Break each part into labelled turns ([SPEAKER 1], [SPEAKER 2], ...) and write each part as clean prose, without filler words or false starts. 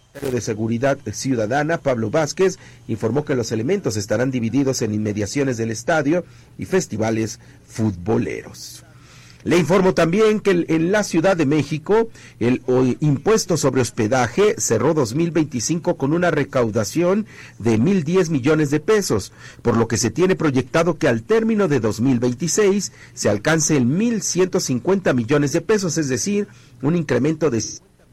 [SPEAKER 1] De Seguridad Ciudadana, Pablo Vázquez, informó que los elementos estarán divididos en inmediaciones del estadio y festivales futboleros. Le informo también que en la Ciudad de México el impuesto sobre hospedaje cerró 2025 con una recaudación de 1,010 millones de pesos, por lo que se tiene proyectado que al término de 2026 se alcance el 1,150 millones de pesos, es decir, un incremento de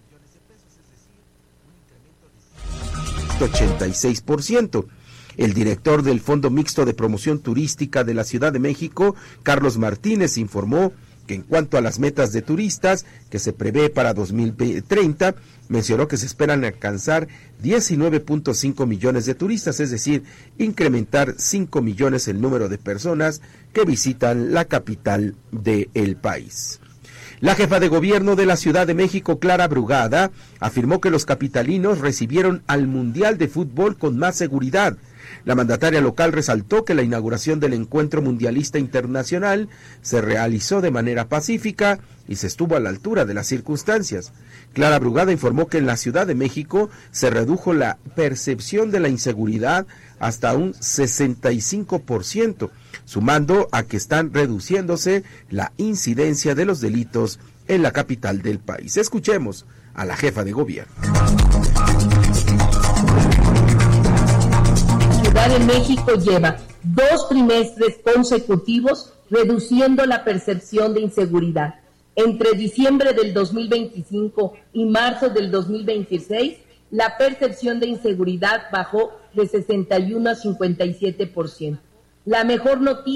[SPEAKER 1] 86%. El director del Fondo Mixto de Promoción Turística de la Ciudad de México, Carlos Martínez, informó que en cuanto a las metas de turistas que se prevé para 2030, mencionó que se esperan alcanzar 19.5 millones de turistas, es decir, incrementar 5 millones el número de personas que visitan la capital del país. La jefa de gobierno de la Ciudad de México, Clara Brugada, afirmó que los capitalinos recibieron al Mundial de Fútbol con más seguridad. La mandataria local resaltó que la inauguración del Encuentro Mundialista Internacional se realizó de manera pacífica y se estuvo a la altura de las circunstancias. Clara Brugada informó que en la Ciudad de México se redujo la percepción de la inseguridad hasta un 65%, sumando a que están reduciéndose la incidencia de los delitos en la capital del país. Escuchemos a la jefa de gobierno.
[SPEAKER 2] Ciudad de México lleva 2 trimestres consecutivos reduciendo la percepción de inseguridad. Entre diciembre del 2025 y marzo del 2026, la percepción de inseguridad bajó de 61 a 57%. La mejor noticia